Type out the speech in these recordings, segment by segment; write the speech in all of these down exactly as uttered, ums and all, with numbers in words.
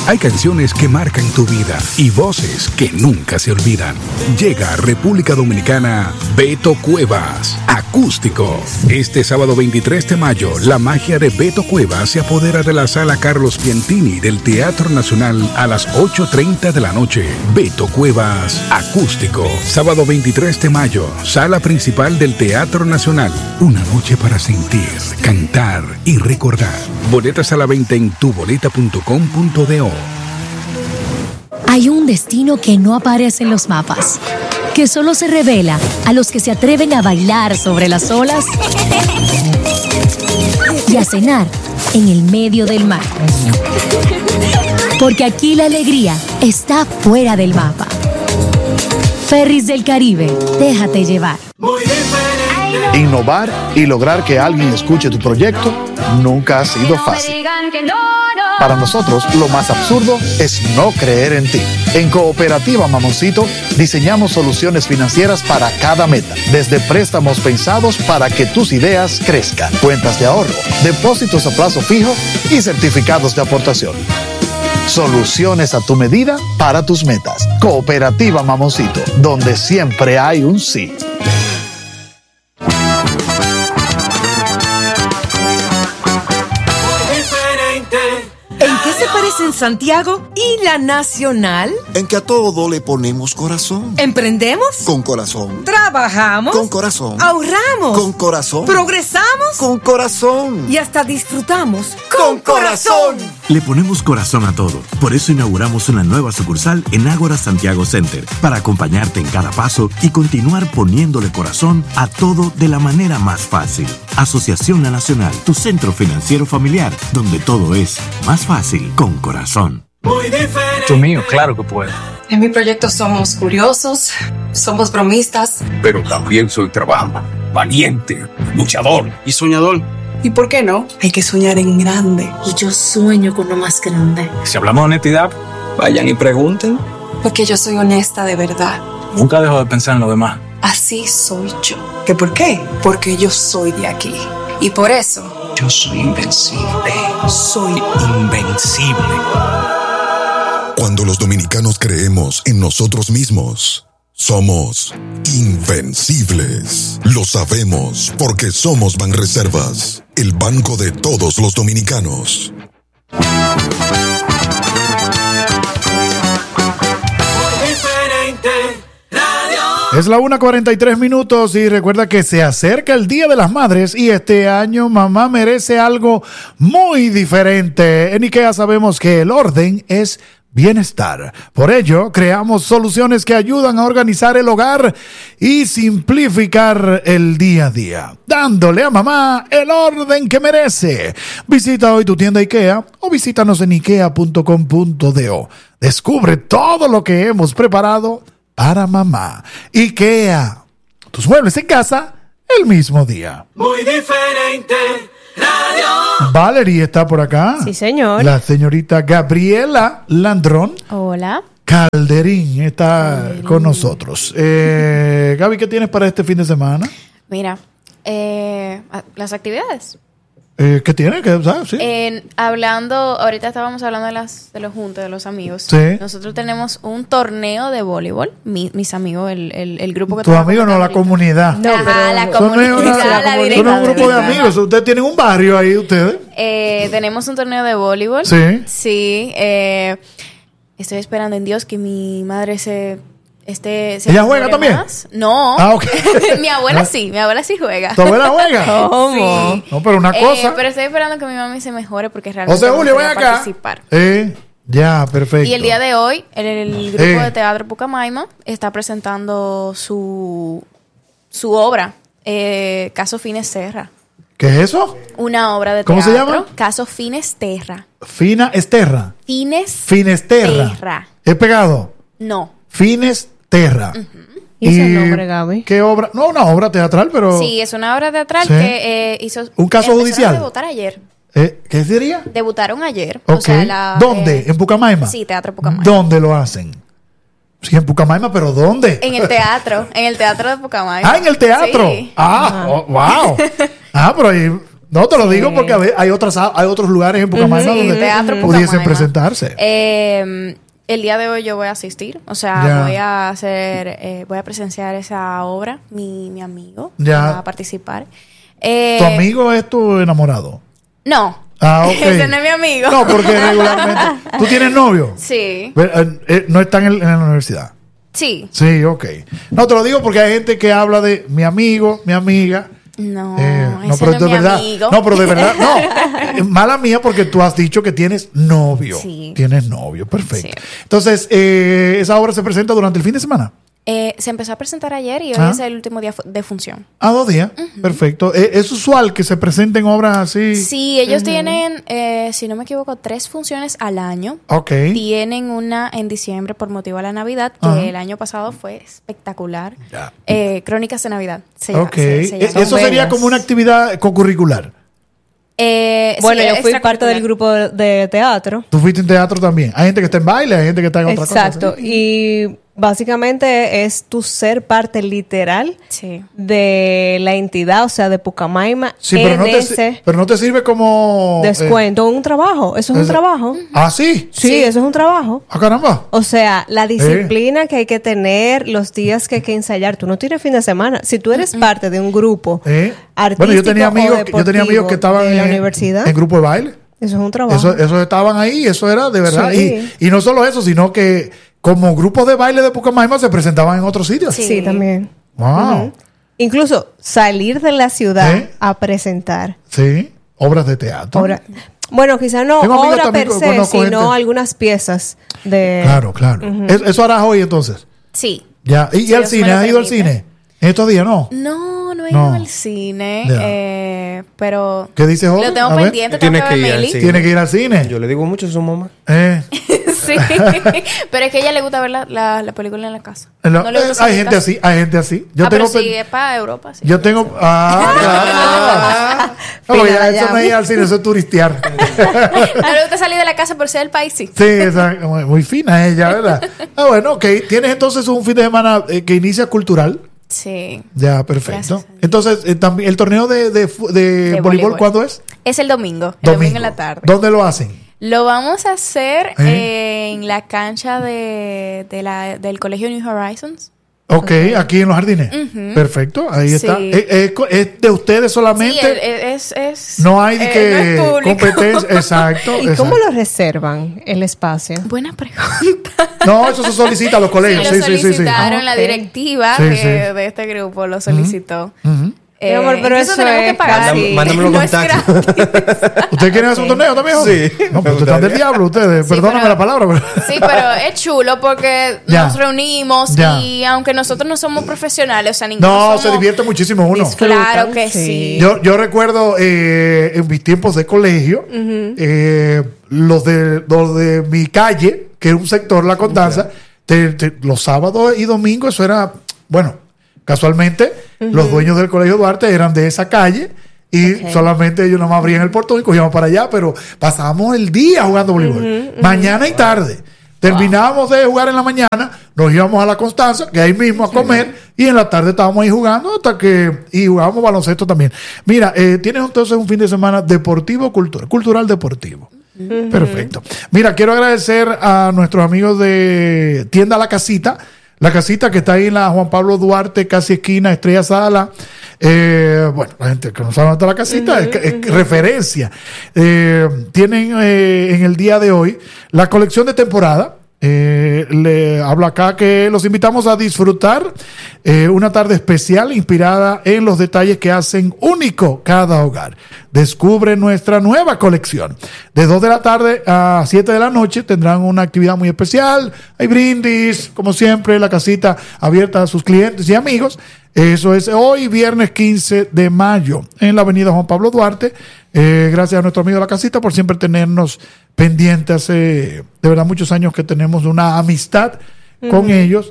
Hay canciones que marcan tu vida y voces que nunca se olvidan. Llega a República Dominicana Beto Cuevas, acústico. Este sábado veintitrés de mayo, la magia de Beto Cuevas se apodera de la sala Carlos Piantini del Teatro Nacional a las ocho treinta de la noche. Beto Cuevas, acústico. Sábado veintitrés de mayo, sala principal del Teatro Nacional. Una noche para sentir, cantar y recordar. Boletas a la venta en tu boleta punto com punto do. Hay un destino que no aparece en los mapas, que solo se revela a los que se atreven a bailar sobre las olas y a cenar en el medio del mar. Porque aquí la alegría está fuera del mapa. Ferries del Caribe, déjate llevar. Muy diferente. Innovar y lograr que alguien escuche tu proyecto nunca ha sido fácil. Para nosotros, lo más absurdo es no creer en ti. En Cooperativa Mamoncito, diseñamos soluciones financieras para cada meta, desde préstamos pensados para que tus ideas crezcan, cuentas de ahorro, depósitos a plazo fijo y certificados de aportación. Soluciones a tu medida para tus metas. Cooperativa Mamoncito, donde siempre hay un sí. En Santiago y la Nacional. En que a todo le ponemos corazón. ¿Emprendemos? Con corazón. ¿Trabajamos? Con corazón. ¿Ahorramos? Con corazón. ¿Progresamos? Con corazón. Y hasta disfrutamos. ¡Con, con corazón! Le ponemos corazón a todo. Por eso inauguramos una nueva sucursal en Ágora Santiago Center, para acompañarte en cada paso y continuar poniéndole corazón a todo de la manera más fácil. Asociación La Nacional, tu centro financiero familiar, donde todo es más fácil con corazón. Muy diferente. Tú mío, claro que puedo. En mi proyecto somos curiosos, somos bromistas. Pero también soy trabajador, valiente, luchador y soñador. ¿Y por qué no? Hay que soñar en grande. Y yo sueño con lo más grande. Si hablamos de honestidad, vayan y pregunten. Porque yo soy honesta de verdad. Nunca dejo de pensar en lo demás. Así soy yo. ¿Qué por qué? Porque yo soy de aquí. Y por eso... yo soy invencible. Soy invencible. Cuando los dominicanos creemos en nosotros mismos, somos invencibles. Lo sabemos porque somos Banreservas, el banco de todos los dominicanos. Es la una cuarenta y tres minutos y recuerda que se acerca el Día de las Madres y este año mamá merece algo muy diferente. En IKEA sabemos que el orden es bienestar. Por ello, creamos soluciones que ayudan a organizar el hogar y simplificar el día a día, dándole a mamá el orden que merece. Visita hoy tu tienda IKEA o visítanos en ikea punto com punto do. Descubre todo lo que hemos preparado para mamá. IKEA, tus muebles en casa el mismo día. Muy diferente. Radio. Valerie está por acá. Sí, señor. La señorita Gabriela Landrón. Hola. Calderín está Calderín. con nosotros. Eh, Gaby, ¿qué tienes para este fin de semana? Mira, eh, las actividades. Eh, ¿Qué tiene? ¿Qué, sabes? Sí. Eh, hablando, ahorita estábamos hablando de las de los juntos, de los amigos. Sí. Nosotros tenemos un torneo de voleibol. Mi, mis amigos, el, el, el grupo que... Tu amigo no, la comunidad. No, pero Ajá, la son comunidad. Una, la la comunidad son un grupo de amigos. Ustedes tienen un barrio ahí, ustedes. Eh, tenemos un torneo de voleibol. Sí. Sí. Eh, estoy esperando en Dios que mi madre se... Este, ¿Ella juega también? Más. No. Ah, ok. Mi abuela sí, mi abuela sí juega. ¿Tu abuela juega? ¿Cómo? Sí. No, pero una cosa. Eh, pero estoy esperando que mi mami se mejore porque realmente José Julio, ven acá. Participar. Eh, ya, perfecto. Y el día de hoy, el, el grupo eh. de teatro Pucamaima está presentando su, su obra, eh, Caso Finesterra. ¿Qué es eso? Una obra de ¿Cómo teatro. ¿Cómo se llama? Caso Finesterra. Fina Esterra. Fines. Finesterra. Terra. ¿He pegado? No. Finesterra. Uh-huh. ¿Y ese nombre, Gaby? ¿Qué obra? No, una obra teatral, pero... Sí, es una obra teatral ¿Sí? que eh, hizo... ¿Un caso judicial? A debutar ayer. Eh, ¿Qué sería? Debutaron ayer. Okay. O sea, la, ¿Dónde? Eh, ¿En Pucamaima? Sí, Teatro Pucamaima. ¿Dónde lo hacen? Sí, en Pucamaima, pero ¿dónde? En el teatro. En el teatro de Pucamaima. Ah, en el teatro. Sí. Ah, oh, wow. Ah, pero ahí... No, te lo Sí. digo porque a ver, hay, otras, hay otros lugares en Pucamaima Sí, donde Teatro pudiesen Pucamaima. presentarse. Eh, el día de hoy yo voy a asistir, o sea, Ya. voy a hacer, eh, voy a presenciar esa obra, mi, mi amigo Ya. va a participar. Eh, ¿Tu amigo es tu enamorado? No, Ah, ok. ese no es mi amigo. No, porque regularmente... ¿Tú tienes novio? Sí, Eh, eh, no están en, en la universidad. sí. Sí, ok. No, te lo digo porque hay gente que habla de mi amigo, mi amiga. No, Eh, no, ese pero no es de mi verdad. amigo. No, pero de verdad, no. Eh, Mala mía porque tú has dicho que tienes novio. Sí. Tienes novio, perfecto. Sí. Entonces, eh, esa obra se presenta durante el fin de semana. Eh, se empezó a presentar ayer y hoy Ah. es el último día fu- de función. A dos días. Perfecto. Eh, ¿Es usual que se presenten obras así? Sí, ellos tienen, eh, si no me equivoco, tres funciones al año. Ok. Tienen una en diciembre por motivo a la Navidad, que Ajá. el año pasado fue espectacular. Ya. Eh, Crónicas de Navidad. Se, Ok. se- se Eh, llama. Eso sería como una actividad co-curricular. Eh, Bueno, sí, yo fui parte extracurricular. del grupo de teatro. Tú fuiste en teatro también. Hay gente que está en baile, hay gente que está en otra cosa. Exacto. Y básicamente es tu ser parte literal Sí. de la entidad, o sea, de Pucamaima, Sí, en pero no, te, ese pero no te sirve como... eh, descuento. Un trabajo. Eso es un eso- trabajo. ¿Ah, sí? Sí, eso es un trabajo. Ah, caramba. O sea, la disciplina que hay que tener, los días que hay que ensayar. Tú no tienes fin de semana. Si tú eres parte de un grupo Eh. artístico Bueno, yo tenía o amigos, que- yo tenía amigos que estaban de la en, universidad, en grupo de baile. eso es un trabajo. Eso, esos estaban ahí, eso era de verdad. Sí. Y, y no solo eso, sino que como grupos de baile de Pucamaima se presentaban en otros sitios. sí. también. Wow. Ujú. Incluso salir de la ciudad ¿Eh? a presentar Sí, obras de teatro. obra. Bueno, quizás no Tengo amigos obra también per que se, conozco sino gente. algunas piezas de... Claro, claro. Ujú. Es- eso harás hoy entonces. Sí. Ya. ¿Y, y Sí, al Dios cine? me lo ¿Has ido al permite. cine? En estos días no. No, no he No. ido al cine, Ya. eh, pero... ¿Qué dice Jorge? Lo tengo A ver. pendiente, tengo que ver Meli. Tiene que ir al cine. Yo le digo mucho a su mamá. Eh. Sí, pero es que a ella le gusta ver la, la, la película en la casa. No, No le gusta eh, salir hay de gente casa. así, hay gente así. Yo ah, tengo pero pen- si es para Europa, sí. Yo tengo. Ah, claro. No, ya, eso no es ir al cine, eso es turistear. A le gusta salir de la casa por ser del país, sí. Sí, esa- muy, muy fina ella, ¿verdad? Ah, bueno, ok. Tienes entonces un fin de semana eh, que inicia cultural. Sí. Ya, perfecto. Gracias a Dios. Entonces, eh, también el torneo de, de, fu- de De voleibol, voleibol. ¿cuándo es? Es el domingo, el domingo, en la tarde. ¿Dónde lo hacen? Lo vamos a hacer ¿Eh? eh, en la cancha de, de la, del Colegio New Horizons. Ok, aquí en los jardines. Ujú. Perfecto, ahí Sí. está. ¿Es, es co- es de ustedes solamente? Sí, es... es, es- No hay de eh, que no es público. competencia. Exacto. ¿Y exacto. cómo lo reservan el espacio? Buena pregunta. No, eso se solicita a los colegios. Sí, Sí, lo sí, sí, sí. solicitaron, la Ok. directiva Sí, de, sí. de este grupo lo solicitó. Ujú. Eh, Mi amor, pero incluso eso tenemos es que pagar. casi- sí. Mándame los No es contactos. gratis. ¿Ustedes quieren hacer un torneo también? Sí. No, pero ustedes están del diablo, ustedes. Sí, Perdóname pero- la palabra, pero... Sí, pero es chulo porque Ya. nos reunimos Ya. y aunque nosotros no somos profesionales, o sea, ninguno No, somos... se divierte muchísimo uno. Claro que Sí. sí. Yo, yo recuerdo eh, en mis tiempos de colegio, eh, los, de, los de mi calle, que era un sector, la Condanza, te- te- los sábados y domingos, eso era, bueno, casualmente, los dueños del Colegio Duarte eran de esa calle y Ok. solamente ellos nomás abrían el portón y cogíamos para allá, pero pasábamos el día jugando voleibol, mañana y tarde. Terminábamos de jugar en la mañana, nos íbamos a la Constanza, que ahí mismo a comer, y en la tarde estábamos ahí jugando hasta que, y jugábamos baloncesto también. Mira, eh, tienes entonces un fin de semana deportivo, cultural, cultural deportivo. Perfecto. Mira, quiero agradecer a nuestros amigos de Tienda La Casita, la casita que está ahí en la Juan Pablo Duarte, casi esquina, Estrella Sala. Eh, bueno, la gente que no sabe dónde está la casita, es, es referencia. Eh, tienen eh, en el día de hoy la colección de temporada. Eh, le hablo acá que los invitamos a disfrutar eh, una tarde especial inspirada en los detalles que hacen único cada hogar. Descubre nuestra nueva colección. De dos de la tarde a siete de la noche tendrán una actividad muy especial. Hay brindis, como siempre, la casita abierta a sus clientes y amigos. Eso es hoy, viernes quince de mayo, en la avenida Juan Pablo Duarte. Eh, gracias a nuestro amigo de la casita por siempre tenernos pendientes. Hace de verdad muchos años que tenemos una amistad con ellos.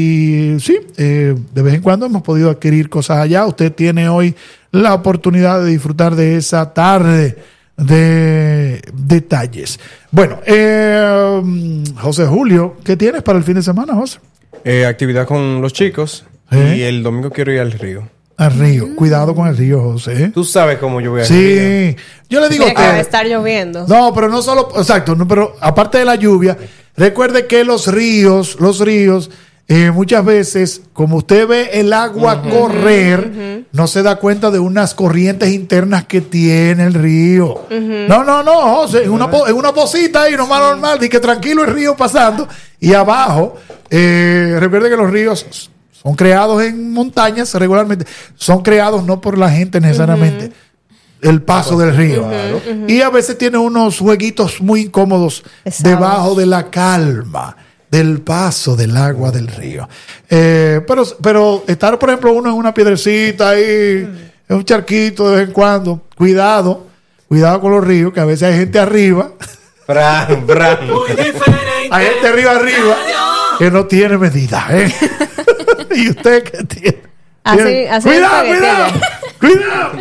Y sí, eh, de vez en cuando hemos podido adquirir cosas allá. Usted tiene hoy la oportunidad de disfrutar de esa tarde de detalles. Bueno, eh, José Julio, ¿qué tienes para el fin de semana, José? Eh, actividad con los chicos. ¿Eh? Y el domingo quiero ir al río. Al río. Mm. Cuidado con el río, José. Tú sabes cómo yo voy a Sí. Río. Yo le digo que va a estar lloviendo. No, pero no solo, exacto, no, pero aparte de la lluvia, recuerde que los ríos, los ríos, eh, muchas veces, como usted ve el agua uh-huh. correr, uh-huh. no se da cuenta de unas corrientes internas que tiene el río. Uh-huh. No, no, no, José, en una, en una posita ahí, nomás sí. normal, y que tranquilo el río pasando, y abajo, eh, recuerde que los ríos son creados en montañas regularmente, son creados no por la gente necesariamente. Uh-huh. El paso del río. Uh-huh, uh-huh. Y a veces tiene unos jueguitos muy incómodos Pesados. debajo de la calma del paso del agua del río. Eh, pero, pero estar, por ejemplo, uno en una piedrecita ahí, uh-huh. en un charquito de vez en cuando, cuidado, cuidado con los ríos, que a veces hay gente arriba. Bran, bran. Hay gente arriba, arriba, que no tiene medida. ¿eh? ¿Y usted qué tiene? Así, así cuidado, cuidado, cuidado.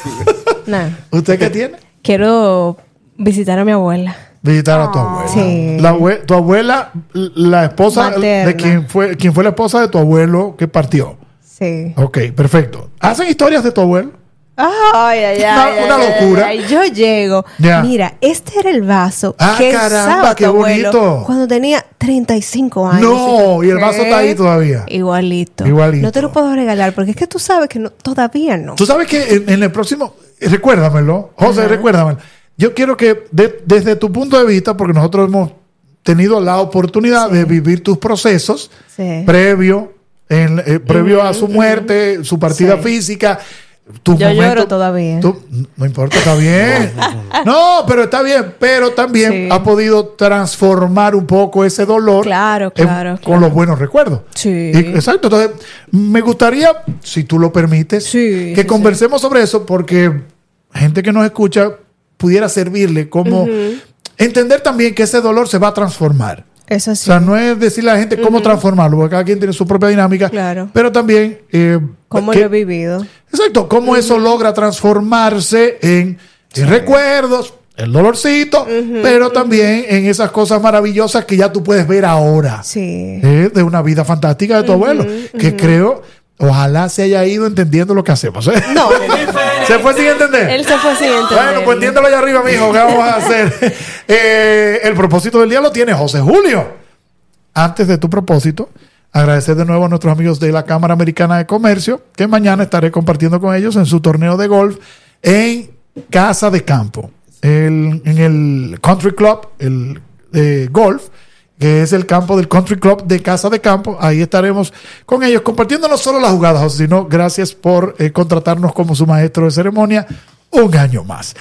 No. ¿Usted qué tiene? Quiero visitar a mi abuela. Visitar a tu abuela. Sí. La abue- tu abuela, la esposa Materna. de quien fue, quien fue la esposa de tu abuelo que partió. Sí. Ok, perfecto. ¿Hacen historias de tu abuelo? Ay, ay, ay. Una, ay, una ay, locura. Ay, ay. Yo llego. Ya. Mira, este era el vaso ah, que caramba, usaba qué tu abuelo bonito. cuando tenía treinta y cinco años. No, y el vaso está ahí todavía. Igualito. Igualito. No te lo puedo regalar porque es que tú sabes que no, todavía no. Tú sabes que en, en el próximo, recuérdamelo, José, uh-huh. recuérdamelo. Yo quiero que de, desde tu punto de vista, porque nosotros hemos tenido la oportunidad sí. de vivir tus procesos sí. previo, en, eh, previo uh-huh, a su muerte, uh-huh. su partida sí. física. Tu Yo momento, lloro todavía. Tu, no importa, está bien. No, pero está bien. Pero también sí. ha podido transformar un poco ese dolor. Claro, claro. En, claro. Con los buenos recuerdos. Sí. Y, exacto. Entonces, me gustaría, si tú lo permites, sí, que sí, conversemos sí. sobre eso, porque gente que nos escucha pudiera servirle como uh-huh. entender también que ese dolor se va a transformar. Eso sí. O sea, no es decirle a la gente cómo uh-huh. transformarlo, porque cada quien tiene su propia dinámica. Claro. Pero también... Eh, cómo que, lo he vivido. Exacto. Cómo uh-huh. eso logra transformarse en, sí. en recuerdos, el dolorcito, uh-huh. pero uh-huh. también en esas cosas maravillosas que ya tú puedes ver ahora. Sí. Eh, de una vida fantástica de tu uh-huh. abuelo. Que uh-huh. creo... Ojalá se haya ido entendiendo lo que hacemos. ¿eh? No. ¿Se fue sin entender? Él se fue sin entender. Bueno, pues entiéndelo allá arriba, mijo. ¿Qué vamos a hacer? eh, el propósito del día lo tiene José Julio. Antes de tu propósito, agradecer de nuevo a nuestros amigos de la Cámara Americana de Comercio, que mañana estaré compartiendo con ellos en su torneo de golf en Casa de Campo. El, en el Country Club, el eh, golf, que es el campo del Country Club de Casa de Campo. Ahí estaremos con ellos compartiendo no solo las jugadas, sino gracias por eh, contratarnos como su maestro de ceremonia un año más.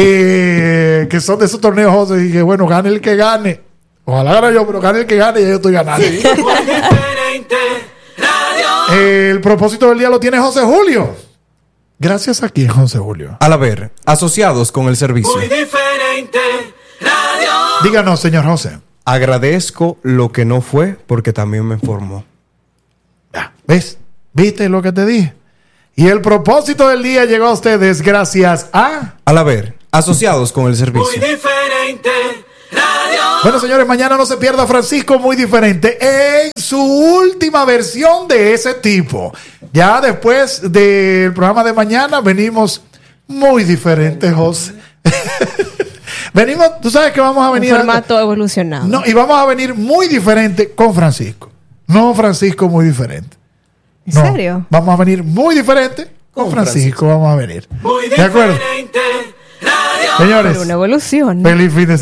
Eh, que son de esos torneos, José, y que bueno, gane el que gane. Ojalá gane yo, pero gane el que gane y yo estoy ganando. eh, el propósito del día lo tiene José Julio. Gracias a quién, José Julio. Al haber asociados con el servicio. Muy diferente radio. Díganos, señor José. Agradezco lo que no fue porque también me formó. Ah, ¿ves? ¿Viste lo que te dije? Y el propósito del día llegó a ustedes gracias a... Al haber asociados con el servicio. Muy diferente radio. Bueno, señores, mañana no se pierda Francisco Muy Diferente en su última versión de ese tipo. Ya después del programa de mañana venimos muy diferentes, José. Venimos, tú sabes que vamos a venir... Un formato a, evolucionado. No, y vamos a venir muy diferente con Francisco. No Francisco Muy Diferente. ¿En no, serio? Vamos a venir muy diferente con, con Francisco. Francisco. Vamos a venir. Muy ¿De acuerdo? diferente radio. Señores, Pero una evolución. Feliz fin de semana.